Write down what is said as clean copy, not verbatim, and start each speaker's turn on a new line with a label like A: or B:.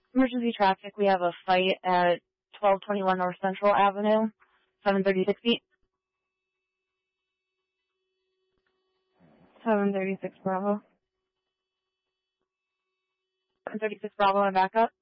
A: Emergency traffic, we have a fight at 1221 North Central Avenue, 736 feet. 736 Bravo. 736 Bravo and back up.